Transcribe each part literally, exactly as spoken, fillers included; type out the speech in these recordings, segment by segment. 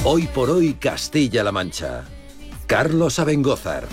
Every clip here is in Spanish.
Hoy por hoy Castilla-La Mancha. Carlos Abengózar.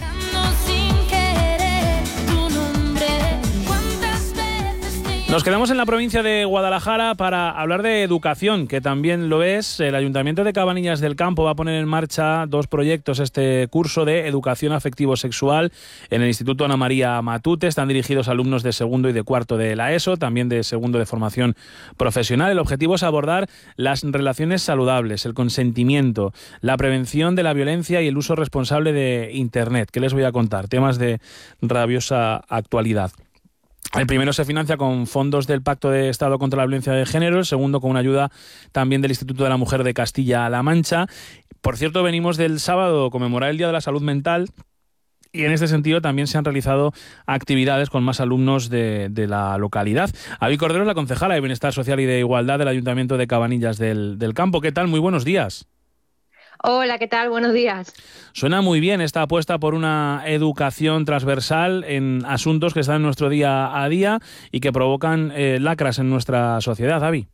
Nos quedamos en la provincia de Guadalajara para hablar de educación, que también lo es. El Ayuntamiento de Cabanillas del Campo va a poner en marcha dos proyectos este curso de educación afectivo-sexual en el Instituto Ana María Matute. Están dirigidos a alumnos de segundo y de cuarto de la ESO, también de segundo de formación profesional. El objetivo es abordar las relaciones saludables, el consentimiento, la prevención de la violencia y el uso responsable de Internet. ¿Qué les voy a contar? Temas de rabiosa actualidad. El primero se financia con fondos del Pacto de Estado contra la Violencia de Género, el segundo con una ayuda también del Instituto de la Mujer de Castilla-La Mancha. Por cierto, venimos del sábado a conmemorar el Día de la Salud Mental y en este sentido también se han realizado actividades con más alumnos de, de la localidad. Avi Cordero es la concejala de Bienestar Social y de Igualdad del Ayuntamiento de Cabanillas del, del Campo. ¿Qué tal? Muy buenos días. Hola, ¿qué tal? Buenos días. Suena muy bien esta apuesta por una educación transversal en asuntos que están en nuestro día a día y que provocan eh, lacras en nuestra sociedad, Avi.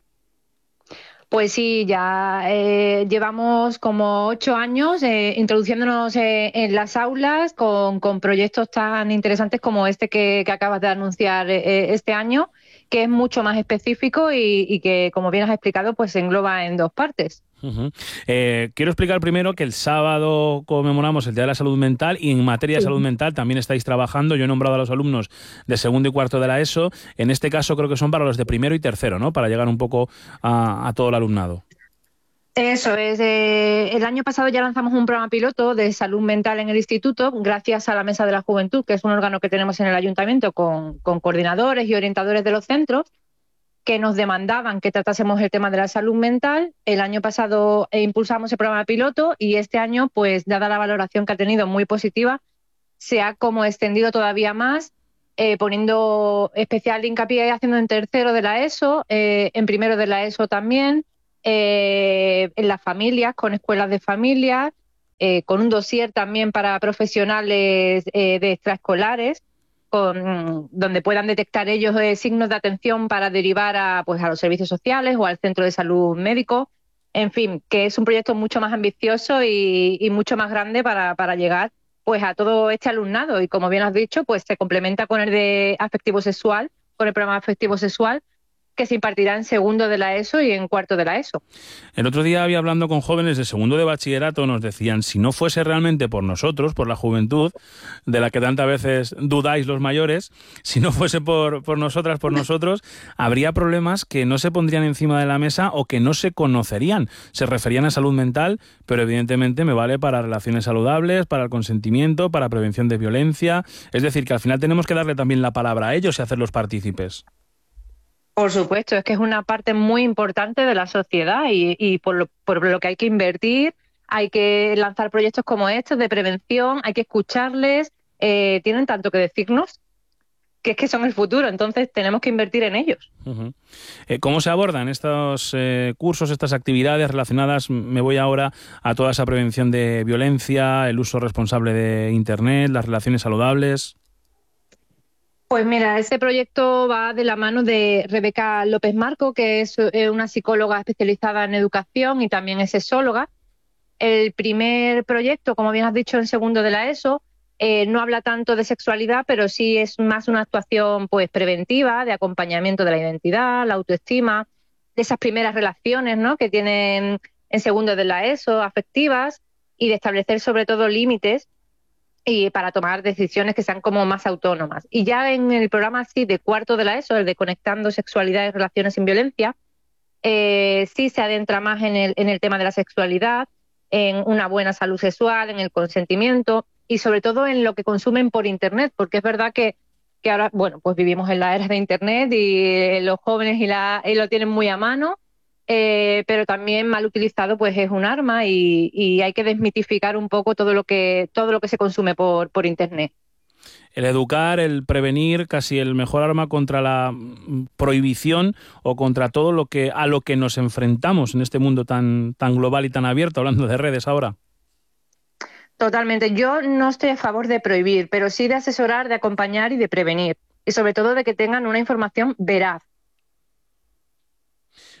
Pues sí, ya eh, llevamos como ocho años eh, introduciéndonos eh, en las aulas con, con proyectos tan interesantes como este que, que acabas de anunciar eh, este año, que es mucho más específico y, y que, como bien has explicado, pues se engloba en dos partes. Uh-huh. Eh, quiero explicar primero que el sábado conmemoramos el Día de la Salud Mental y en materia de sí. salud mental también estáis trabajando. Yo he nombrado a los alumnos de segundo y cuarto de la ESO. En este caso creo que son para los de primero y tercero, ¿no? Para llegar un poco a, a todo el alumnado. Eso es. Eh, el año pasado ya lanzamos un programa piloto de salud mental en el instituto gracias a la Mesa de la Juventud, que es un órgano que tenemos en el ayuntamiento con, con coordinadores y orientadores de los centros que nos demandaban que tratásemos el tema de la salud mental. El año pasado eh, impulsamos el programa piloto y este año, pues dada la valoración que ha tenido muy positiva, se ha como extendido todavía más, eh, poniendo especial hincapié haciendo en tercero de la ESO, eh, en primero de la ESO también, eh, en las familias, con escuelas de familias, eh, con un dossier también para profesionales eh, de extraescolares, con, donde puedan detectar ellos eh, signos de atención para derivar a, pues, a los servicios sociales o al centro de salud médico. En fin, que es un proyecto mucho más ambicioso y, y mucho más grande para, para llegar pues, a todo este alumnado. Y como bien has dicho, pues se complementa con el de afectivo sexual, con el programa afectivo sexual, que se impartirá en segundo de la ESO y en cuarto de la ESO. El otro día había hablando con jóvenes de segundo de bachillerato, nos decían, si no fuese realmente por nosotros, por la juventud, de la que tantas veces dudáis los mayores, si no fuese por, por nosotras, por nosotros, habría problemas que no se pondrían encima de la mesa o que no se conocerían. Se referían a salud mental, pero evidentemente me vale para relaciones saludables, para el consentimiento, para prevención de violencia. Es decir, que al final tenemos que darle también la palabra a ellos y hacerlos partícipes. Por supuesto, es que es una parte muy importante de la sociedad y, y por, lo, por lo que hay que invertir, hay que lanzar proyectos como estos de prevención, hay que escucharles, eh, tienen tanto que decirnos que es que son el futuro, entonces tenemos que invertir en ellos. Uh-huh. Eh, ¿Cómo se abordan estos eh, cursos, estas actividades relacionadas, me voy ahora a toda esa prevención de violencia, el uso responsable de Internet, las relaciones saludables? Pues mira, este proyecto va de la mano de Rebeca López Marco, que es una psicóloga especializada en educación y también es sexóloga. El primer proyecto, como bien has dicho, en segundo de la ESO, eh, no habla tanto de sexualidad, pero sí es más una actuación pues preventiva, de acompañamiento de la identidad, la autoestima, de esas primeras relaciones, ¿no?, que tienen en segundo de la ESO, afectivas, y de establecer sobre todo límites y para tomar decisiones que sean como más autónomas. Y ya en el programa así de cuarto de la ESO, el de Conectando Sexualidad y Relaciones sin Violencia, eh, sí se adentra más en el, en el tema de la sexualidad, en una buena salud sexual, en el consentimiento y sobre todo en lo que consumen por Internet, porque es verdad que, que ahora, bueno, pues vivimos en la era de Internet y los jóvenes y, la, y lo tienen muy a mano. Eh, pero también mal utilizado pues es un arma y, y hay que desmitificar un poco todo lo que todo lo que se consume por, por Internet. El educar, el prevenir, casi el mejor arma contra la prohibición o contra todo lo que a lo que nos enfrentamos en este mundo tan, tan global y tan abierto, hablando de redes ahora. Totalmente. Yo no estoy a favor de prohibir, pero sí de asesorar, de acompañar y de prevenir. Y sobre todo de que tengan una información veraz.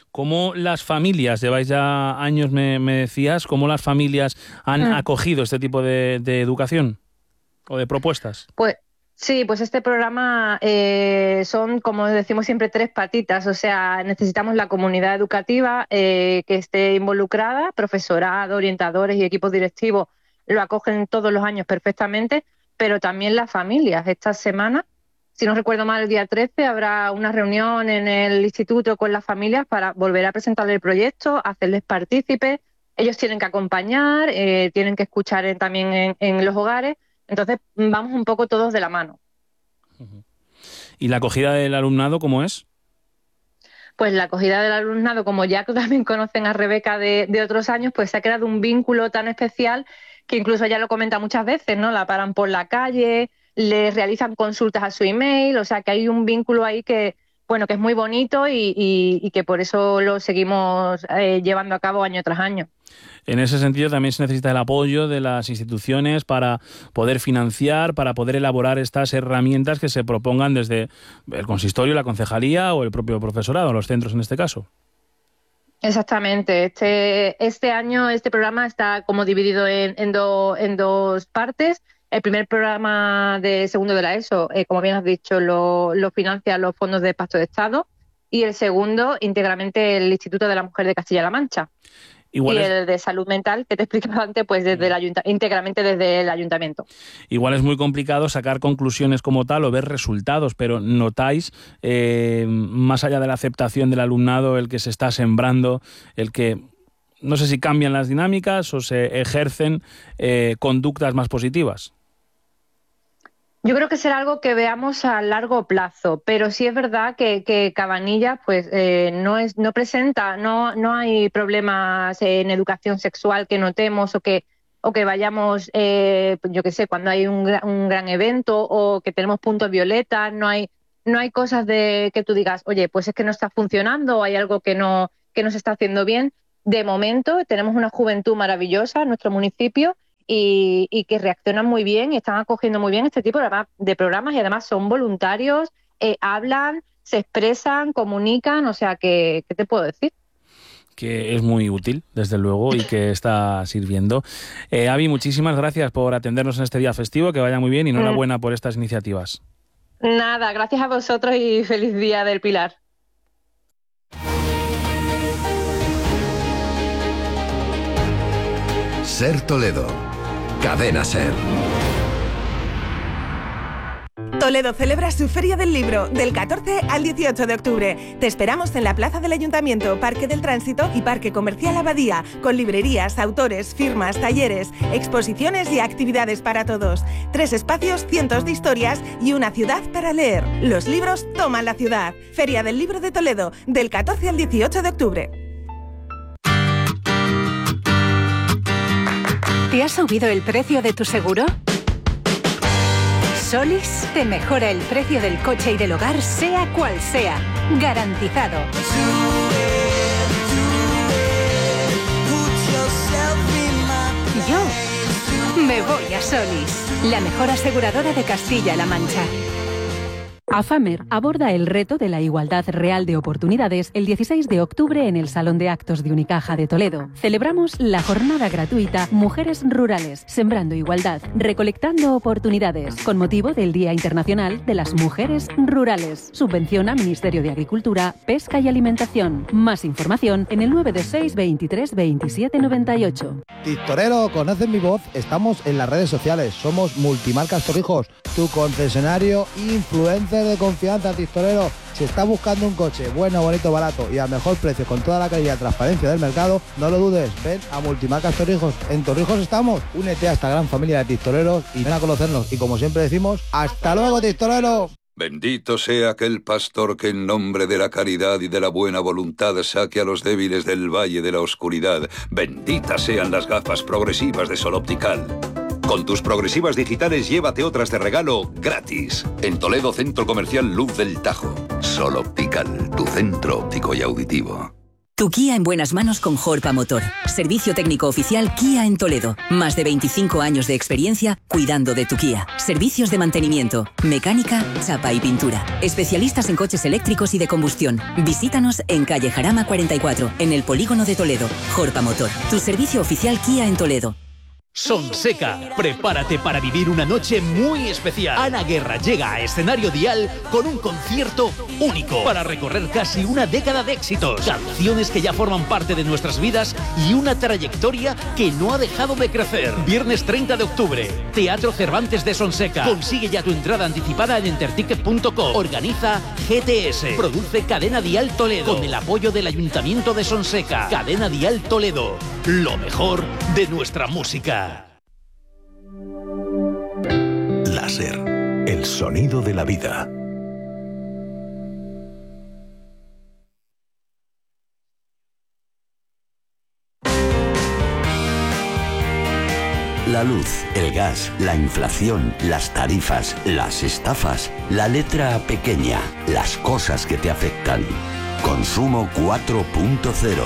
¿Cómo las familias, lleváis ya años, me, me decías, cómo las familias han mm. acogido este tipo de, de educación o de propuestas? Pues sí, pues este programa eh, son, como decimos siempre, tres patitas. O sea, necesitamos la comunidad educativa eh, que esté involucrada, profesorado, orientadores y equipos directivos lo acogen todos los años perfectamente, pero también las familias. Esta semana, si no recuerdo mal, el día trece habrá una reunión en el instituto con las familias para volver a presentarles el proyecto, hacerles partícipes. Ellos tienen que acompañar, eh, tienen que escuchar en, también en, en los hogares. Entonces, vamos un poco todos de la mano. ¿Y la acogida del alumnado cómo es? Pues la acogida del alumnado, como ya también conocen a Rebeca de, de otros años, pues se ha creado un vínculo tan especial que incluso ella lo comenta muchas veces, ¿no? La paran por la calle, le realizan consultas a su email, o sea que hay un vínculo ahí que, bueno, que es muy bonito y, y, y que por eso lo seguimos eh, llevando a cabo año tras año. En ese sentido también se necesita el apoyo de las instituciones para poder financiar, para poder elaborar estas herramientas que se propongan desde el consistorio, la concejalía o el propio profesorado, los centros en este caso. Exactamente. Este, este año este programa está como dividido en, en, do, en dos partes. El primer programa de segundo de la ESO, eh, como bien has dicho, lo, lo financia los fondos de Pacto de Estado, y el segundo íntegramente el Instituto de la Mujer de Castilla-La Mancha. Igual y es... el de salud mental, que te explicaba antes, pues desde el ayunta... íntegramente desde el ayuntamiento. Igual es muy complicado sacar conclusiones como tal o ver resultados, pero notáis, eh, más allá de la aceptación del alumnado, el que se está sembrando, el que, no sé si cambian las dinámicas o se ejercen eh, conductas más positivas. Yo creo que será algo que veamos a largo plazo, pero sí es verdad que, que Cabanillas pues eh, no es no presenta, no no hay problemas en educación sexual que notemos o que o que vayamos, eh, yo qué sé, cuando hay un, un gran evento o que tenemos puntos violetas, no hay no hay cosas de que tú digas, oye, pues es que no está funcionando o hay algo que no que no se está haciendo bien. De momento tenemos una juventud maravillosa en nuestro municipio. Y, y que reaccionan muy bien y están acogiendo muy bien este tipo de, de programas, y además son voluntarios, eh, hablan, se expresan, comunican, o sea, que, ¿qué te puedo decir? Que es muy útil, desde luego, y que está sirviendo. Eh, Avi, muchísimas gracias por atendernos en este día festivo, que vaya muy bien y enhorabuena mm. por estas iniciativas. Nada, gracias a vosotros y feliz Día del Pilar. Ser Toledo. Cadena Ser. Toledo celebra su Feria del Libro del catorce al dieciocho de octubre. Te esperamos en la Plaza del Ayuntamiento, Parque del Tránsito y Parque Comercial Abadía, con librerías, autores, firmas, talleres, exposiciones y actividades para todos. Tres espacios, cientos de historias y una ciudad para leer. Los libros toman la ciudad. Feria del Libro de Toledo, del catorce al dieciocho de octubre. ¿Te ha subido el precio de tu seguro? Solis te mejora el precio del coche y del hogar, sea cual sea. Garantizado. Yo me voy a Solis, la mejor aseguradora de Castilla-La Mancha. AFAMER aborda el reto de la igualdad real de oportunidades el dieciséis de octubre en el Salón de Actos de Unicaja de Toledo. Celebramos la jornada gratuita Mujeres Rurales, Sembrando Igualdad, Recolectando Oportunidades, con motivo del Día Internacional de las Mujeres Rurales. Subvenciona Ministerio de Agricultura, Pesca y Alimentación. Más información en el nueve dos seis, veintitrés, veintisiete, noventa y ocho. Tistorero, ¿conoces mi voz? Estamos en las redes sociales. Somos Multimarcas Torrijos, tu concesionario influencer de confianza, Tistorero. Si estás buscando un coche bueno, bonito, barato y al mejor precio con toda la calidad y transparencia del mercado, no lo dudes, ven a Multimarcas Torrijos. En Torrijos estamos. Únete a esta gran familia de Tistoreros y ven a conocernos. Y como siempre decimos, ¡hasta luego, Tistorero! Bendito sea aquel pastor que en nombre de la caridad y de la buena voluntad saque a los débiles del valle de la oscuridad. Benditas sean las gafas progresivas de Sol Optical. Con tus progresivas digitales llévate otras de regalo gratis. En Toledo, Centro Comercial Luz del Tajo. Sol Optical, tu centro óptico y auditivo. Tu Kia en buenas manos con Jorpa Motor. Servicio técnico oficial Kia en Toledo. Más de veinticinco años de experiencia cuidando de tu Kia. Servicios de mantenimiento, mecánica, chapa y pintura. Especialistas en coches eléctricos y de combustión. Visítanos en calle Jarama cuarenta y cuatro, en el polígono de Toledo. Jorpa Motor. Tu servicio oficial Kia en Toledo. Sonseca, prepárate para vivir una noche muy especial. Ana Guerra llega a Escenario Dial con un concierto único para recorrer casi una década de éxitos, canciones que ya forman parte de nuestras vidas y una trayectoria que no ha dejado de crecer. Viernes treinta de octubre, Teatro Cervantes de Sonseca. Consigue ya tu entrada anticipada en enterticket punto com. Organiza G T S. Produce Cadena Dial Toledo con el apoyo del Ayuntamiento de Sonseca. Cadena Dial Toledo, lo mejor de nuestra música. Láser, el sonido de la vida. La luz, el gas, la inflación, las tarifas, las estafas, la letra pequeña, las cosas que te afectan. Consumo cuatro punto cero.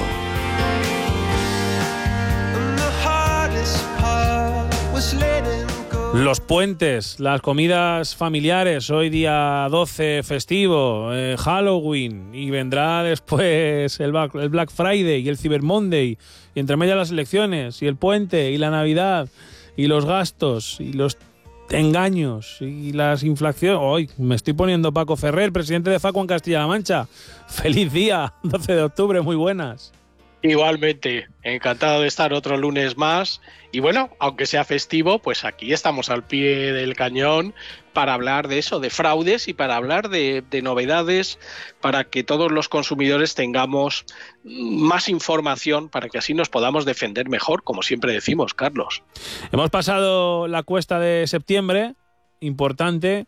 Los puentes, las comidas familiares, hoy día doce festivo, eh, Halloween, y vendrá después el Black, el Black Friday y el Cyber Monday, y entre medio las elecciones, y el puente, y la Navidad, y los gastos, y los engaños, y las inflaciones. Hoy me estoy poniendo Paco Ferrer, presidente de Facua en Castilla-La Mancha. ¡Feliz día! doce de octubre, muy buenas. Igualmente, encantado de estar otro lunes más. Y bueno, aunque sea festivo, pues aquí estamos al pie del cañón para hablar de eso, de fraudes y para hablar de, de novedades, para que todos los consumidores tengamos más información, para que así nos podamos defender mejor, como siempre decimos, Carlos. Hemos pasado la cuesta de septiembre, importante,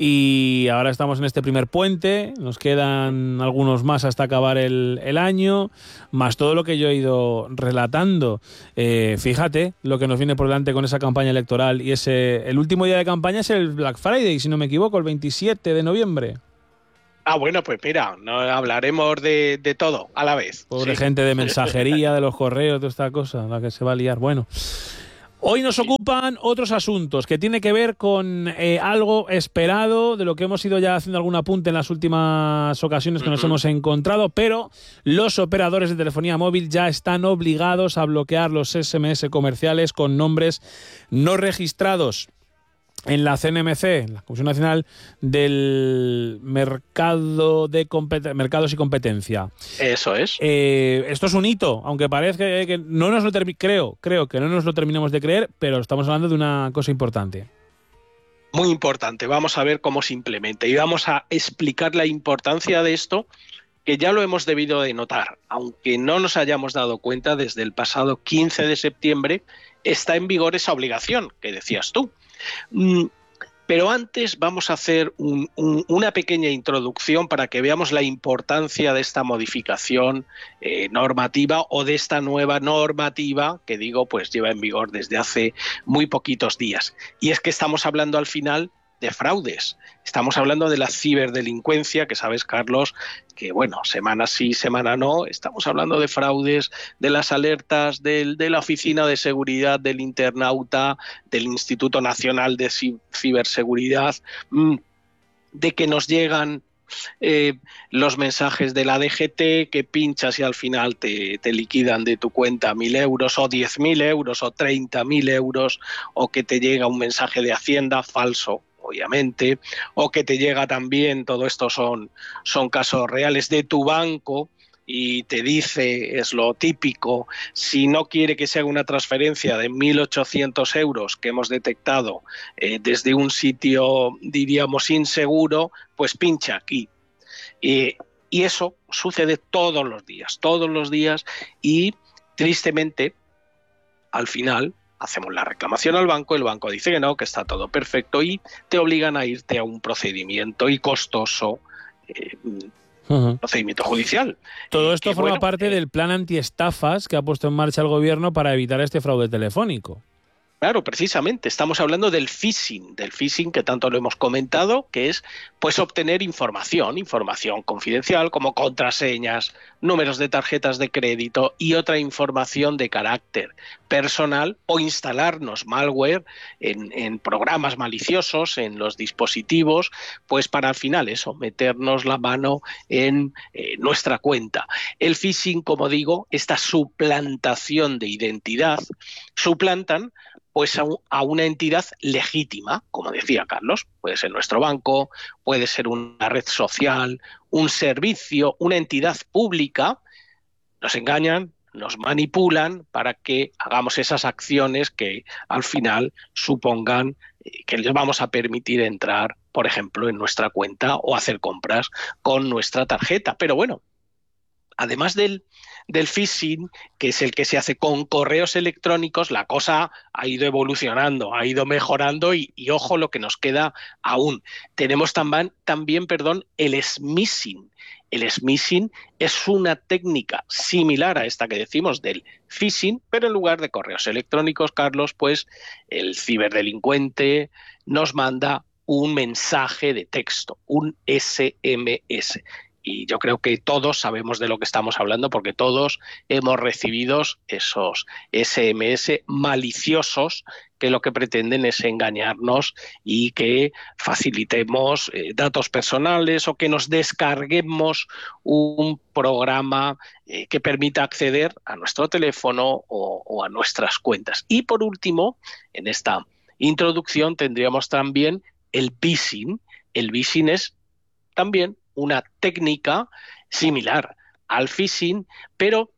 y ahora estamos en este primer puente, nos quedan algunos más hasta acabar el, el año, más todo lo que yo he ido relatando. Eh, fíjate lo que nos viene por delante con esa campaña electoral, y ese el último día de campaña es el Black Friday, si no me equivoco, el veintisiete de noviembre. Ah, bueno, pues mira, no hablaremos de, de todo a la vez. Pobre sí. gente de mensajería, de los correos, de esta cosa, la que se va a liar. Bueno, hoy nos ocupan otros asuntos que tiene que ver con eh, algo esperado, de lo que hemos ido ya haciendo algún apunte en las últimas ocasiones que uh-huh. nos hemos encontrado, pero los operadores de telefonía móvil ya están obligados a bloquear los ese eme ese comerciales con nombres no registrados en la C N M C, la Comisión Nacional del Mercado de Compet- Mercados y Competencia. Eso es. Eh, esto es un hito, aunque parezca que, que no nos lo termi- creo, creo que no nos lo terminamos de creer, pero estamos hablando de una cosa importante. Muy importante. Vamos a ver cómo se implementa y vamos a explicar la importancia de esto, que ya lo hemos debido de notar, aunque no nos hayamos dado cuenta. Desde el pasado quince de septiembre está en vigor esa obligación que decías tú. Pero antes vamos a hacer un, un, una pequeña introducción para que veamos la importancia de esta modificación eh, normativa, o de esta nueva normativa que, digo, pues lleva en vigor desde hace muy poquitos días. Y es que estamos hablando al final de fraudes. Estamos hablando de la ciberdelincuencia, que sabes, Carlos, que bueno, semana sí, semana no, estamos hablando de fraudes, de las alertas del, de la Oficina de Seguridad del Internauta, del Instituto Nacional de Ciberseguridad, de que nos llegan eh, los mensajes de la D G T, que pinchas y al final te, te liquidan de tu cuenta mil euros o diez mil euros o treinta mil euros, o que te llega un mensaje de Hacienda falso, obviamente, o que te llega también, todo esto son, son casos reales, de tu banco, y te dice, es lo típico, si no quiere que se haga una transferencia de mil ochocientos euros que hemos detectado eh, desde un sitio, diríamos, inseguro, pues pincha aquí. Eh, y eso sucede todos los días, todos los días, y tristemente, al final, hacemos la reclamación al banco, el banco dice que no, que está todo perfecto, y te obligan a irte a un procedimiento y costoso eh, uh-huh. procedimiento judicial. Todo esto que, forma bueno, parte eh, del plan antiestafas que ha puesto en marcha el gobierno para evitar este fraude telefónico. Claro, precisamente, estamos hablando del phishing, del phishing que tanto lo hemos comentado, que es pues obtener información, información confidencial como contraseñas, números de tarjetas de crédito y otra información de carácter personal, o instalarnos malware en, en programas maliciosos, en los dispositivos, pues para al final eso, meternos la mano en eh, nuestra cuenta. El phishing, como digo, esta suplantación de identidad, suplantan pues a, a una entidad legítima, como decía Carlos, puede ser nuestro banco, puede ser una red social, un servicio, una entidad pública. Nos engañan, nos manipulan para que hagamos esas acciones que al final supongan que les vamos a permitir entrar, por ejemplo, en nuestra cuenta o hacer compras con nuestra tarjeta. Pero bueno, además del, del phishing, que es el que se hace con correos electrónicos, la cosa ha ido evolucionando, ha ido mejorando y, y ojo lo que nos queda aún. Tenemos también, también perdón, el smishing. El smishing es una técnica similar a esta que decimos del phishing, pero en lugar de correos electrónicos, Carlos, pues el ciberdelincuente nos manda un mensaje de texto, un ese eme ese. Y yo creo que todos sabemos de lo que estamos hablando porque todos hemos recibido esos ese eme ese maliciosos que lo que pretenden es engañarnos y que facilitemos eh, datos personales o que nos descarguemos un programa eh, que permita acceder a nuestro teléfono o, o a nuestras cuentas. Y por último, en esta introducción tendríamos también el phishing. El phishing es también una técnica similar al phishing, pero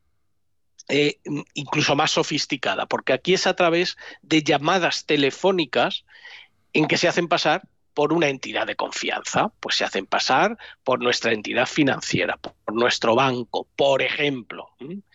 eh, incluso más sofisticada, porque aquí es a través de llamadas telefónicas en que se hacen pasar por una entidad de confianza, pues se hacen pasar por nuestra entidad financiera, por nuestro banco, por ejemplo,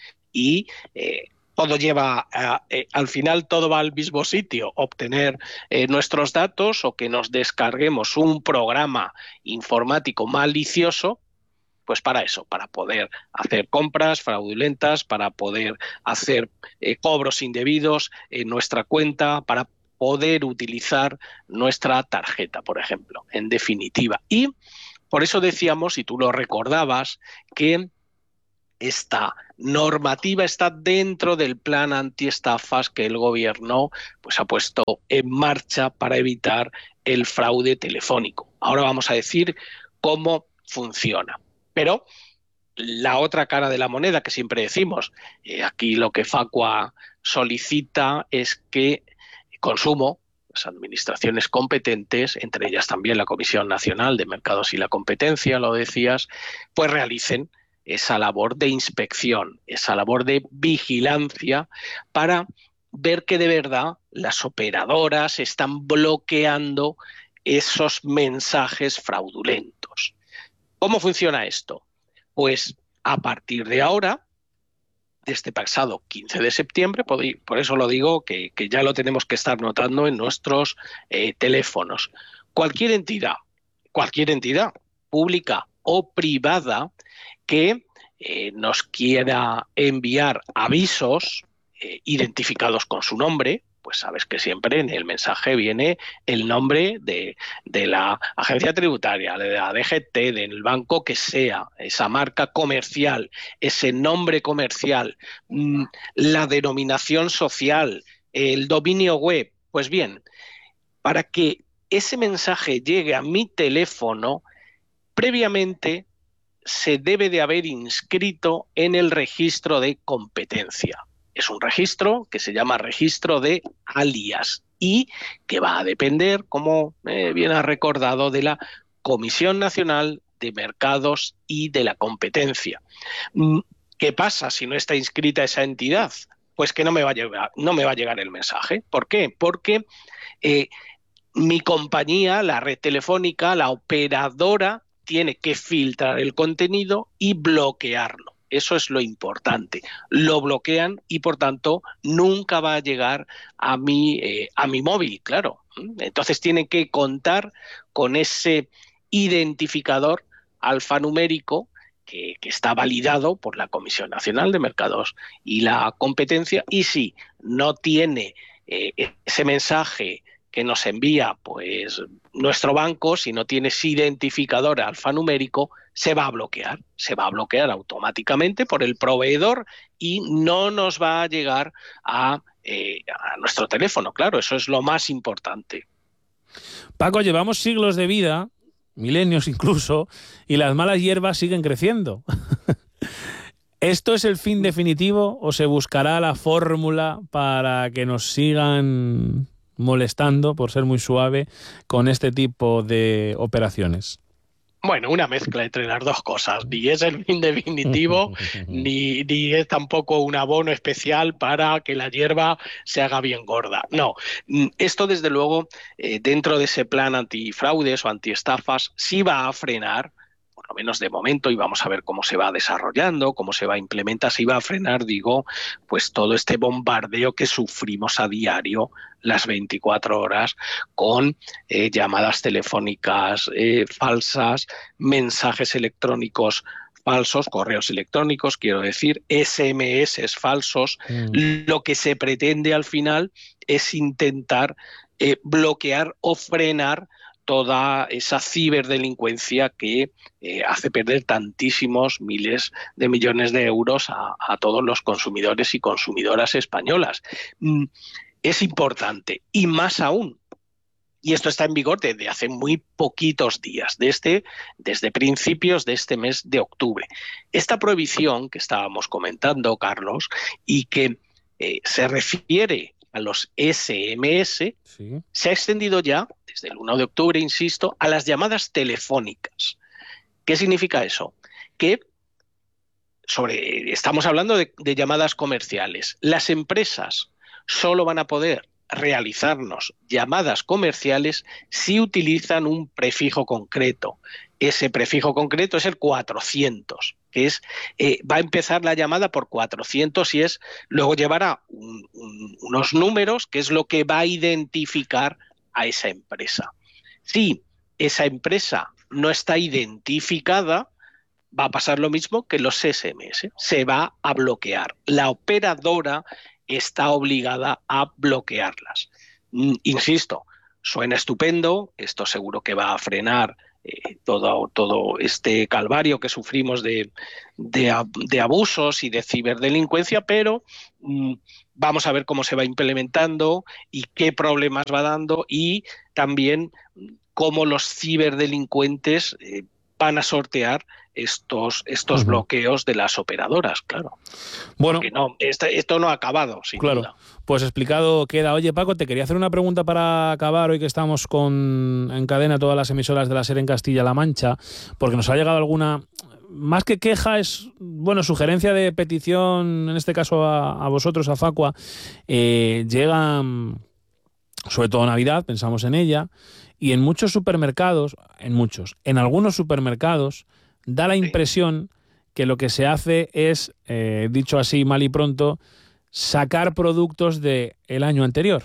y eh, todo lleva, a, eh, al final todo va al mismo sitio, obtener eh, nuestros datos o que nos descarguemos un programa informático malicioso, pues para eso, para poder hacer compras fraudulentas, para poder hacer eh, cobros indebidos en nuestra cuenta, para poder utilizar nuestra tarjeta, por ejemplo, en definitiva. Y por eso decíamos, y tú lo recordabas, que esta normativa está dentro del plan antiestafas que el gobierno pues, ha puesto en marcha para evitar el fraude telefónico. Ahora vamos a decir cómo funciona. Pero la otra cara de la moneda que siempre decimos, eh, aquí lo que Facua solicita es que Consumo, las administraciones competentes, entre ellas también la Comisión Nacional de Mercados y la Competencia, lo decías, pues realicen esa labor de inspección, esa labor de vigilancia para ver que de verdad las operadoras están bloqueando esos mensajes fraudulentos. ¿Cómo funciona esto? Pues a partir de ahora, de este pasado quince de septiembre, por eso lo digo que, que ya lo tenemos que estar notando en nuestros eh, teléfonos, cualquier entidad, cualquier entidad pública o privada que eh, nos quiera enviar avisos eh, identificados con su nombre, pues sabes que siempre en el mensaje viene el nombre de, de la agencia tributaria, de la D G T, del banco que sea, esa marca comercial, ese nombre comercial, mmm, la denominación social, el dominio web. Pues bien, para que ese mensaje llegue a mi teléfono, previamente se debe de haber inscrito en el registro de competencia. Es un registro que se llama registro de alias y que va a depender, como eh, bien has recordado, de la Comisión Nacional de Mercados y de la Competencia. ¿Qué pasa si no está inscrita esa entidad? Pues que no me va a llegar, no me va a llegar el mensaje. ¿Por qué? Porque eh, mi compañía, la red telefónica, la operadora, tiene que filtrar el contenido y bloquearlo. Eso es lo importante. Lo bloquean y, por tanto, nunca va a llegar a mi, eh, a mi móvil, claro. Entonces tienen que contar con ese identificador alfanumérico que, que está validado por la Comisión Nacional de Mercados y la Competencia. Y si no tiene eh, ese mensaje que nos envía pues nuestro banco, si no tienes identificador alfanumérico, se va a bloquear, se va a bloquear automáticamente por el proveedor y no nos va a llegar a, eh, a nuestro teléfono. Claro, eso es lo más importante. Paco, llevamos siglos de vida, milenios incluso, y las malas hierbas siguen creciendo. ¿Esto es el fin definitivo o se buscará la fórmula para que nos sigan molestando, por ser muy suave, con este tipo de operaciones? Bueno, una mezcla entre las dos cosas. Ni es el fin definitivo, ni, ni es tampoco un abono especial para que la hierba se haga bien gorda. No, esto desde luego, eh, dentro de ese plan antifraudes o antiestafas, sí va a frenar, por lo menos de momento, y vamos a ver cómo se va desarrollando, cómo se va a implementar, sí va a frenar, digo, pues todo este bombardeo que sufrimos a diario las veinticuatro horas con eh, llamadas telefónicas eh, falsas, mensajes electrónicos falsos, correos electrónicos, quiero decir, ese eme eses falsos. Mm. Lo que se pretende al final es intentar eh, bloquear o frenar toda esa ciberdelincuencia que eh, hace perder tantísimos miles de millones de euros a, a todos los consumidores y consumidoras españolas. Mm. Es importante, y más aún, y esto está en vigor desde hace muy poquitos días, desde, desde principios de este mes de octubre. Esta prohibición que estábamos comentando, Carlos, y que eh, se refiere a los ese eme ese, sí, se ha extendido ya, desde el uno de octubre, insisto, a las llamadas telefónicas. ¿Qué significa eso? Que sobre, estamos hablando de, de llamadas comerciales. Las empresas solo van a poder realizarnos llamadas comerciales si utilizan un prefijo concreto. Ese prefijo concreto es el cuatrocientos, que es eh, va a empezar la llamada por cuatrocientos y es luego llevará un, un, unos números, que es lo que va a identificar a esa empresa. Si esa empresa no está identificada, va a pasar lo mismo que los ese eme ese, se va a bloquear. La operadora está obligada a bloquearlas. Mm, insisto, suena estupendo, esto seguro que va a frenar eh, todo, todo este calvario que sufrimos de, de, de abusos y de ciberdelincuencia, pero mm, vamos a ver cómo se va implementando y qué problemas va dando, y también cómo los ciberdelincuentes eh, van a sortear estos, estos uh-huh. bloqueos de las operadoras, claro. Bueno, porque no, esto, esto no ha acabado, sin claro, duda. Pues explicado queda. Oye, Paco, te quería hacer una pregunta para acabar, hoy que estamos con en cadena todas las emisoras de la SER en Castilla-La Mancha, porque nos ha llegado alguna, más que queja, es, bueno, sugerencia de petición, en este caso a, a vosotros, a Facua. Eh, llega, sobre todo Navidad, pensamos en ella, y en muchos supermercados, en muchos, en algunos supermercados, da la impresión que lo que se hace es, eh, dicho así mal y pronto, sacar productos del año anterior.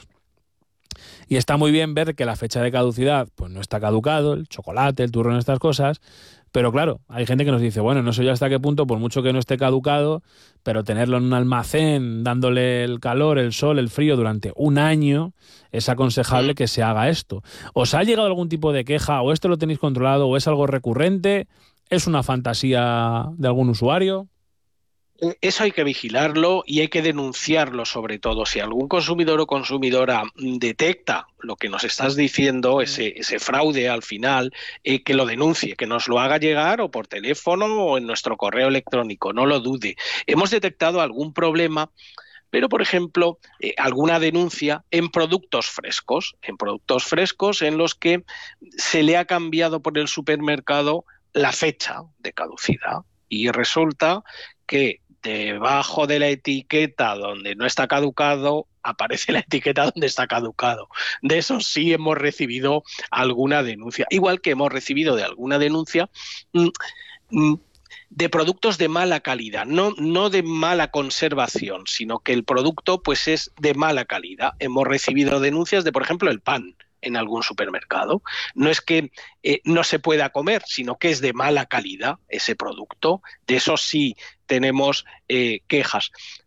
Y está muy bien ver que la fecha de caducidad pues no está caducado, el chocolate, el turrón, estas cosas, pero claro, hay gente que nos dice, bueno, no sé yo hasta qué punto, por mucho que no esté caducado, pero tenerlo en un almacén, dándole el calor, el sol, el frío durante un año, es aconsejable que se haga esto. ¿Os ha llegado algún tipo de queja, o esto lo tenéis controlado, o es algo recurrente? ¿Es una fantasía de algún usuario? Eso hay que vigilarlo y hay que denunciarlo, sobre todo. Si algún consumidor o consumidora detecta lo que nos estás diciendo, ese, ese fraude al final, eh, que lo denuncie, que nos lo haga llegar o por teléfono o en nuestro correo electrónico, no lo dude. Hemos detectado algún problema, pero, por ejemplo, eh, alguna denuncia en productos frescos, en productos frescos en los que se le ha cambiado por el supermercado la fecha de caducidad y resulta que debajo de la etiqueta donde no está caducado aparece la etiqueta donde está caducado. De eso sí hemos recibido alguna denuncia, igual que hemos recibido de alguna denuncia mmm, mmm, de productos de mala calidad, no, no de mala conservación, sino que el producto pues es de mala calidad. Hemos recibido denuncias de, por ejemplo, el pan en algún supermercado. No es que eh, no se pueda comer, sino que es de mala calidad ese producto. De eso sí tenemos eh, quejas.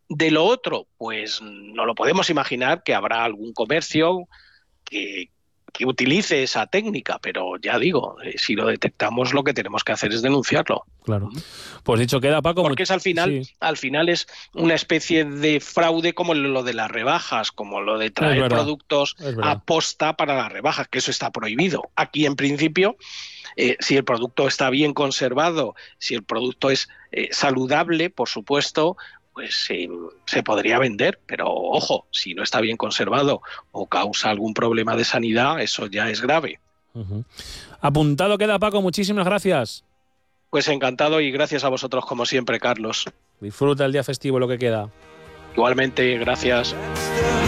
De lo otro, pues no lo podemos imaginar, que habrá algún comercio que, que utilice esa técnica, pero ya digo, eh, si lo detectamos, lo que tenemos que hacer es denunciarlo. Claro. Pues dicho queda, Paco. Porque es al final, sí. al final es una especie de fraude como lo de las rebajas, como lo de traer productos a posta para las rebajas, que eso está prohibido. Aquí, en principio, eh, si el producto está bien conservado, si el producto es eh, saludable, por supuesto, pues eh, se podría vender, pero ojo, si no está bien conservado o causa algún problema de sanidad, eso ya es grave. Uh-huh. Apuntado queda, Paco, muchísimas gracias. Pues encantado y gracias a vosotros como siempre, Carlos. Disfruta el día festivo, lo que queda. Igualmente, gracias.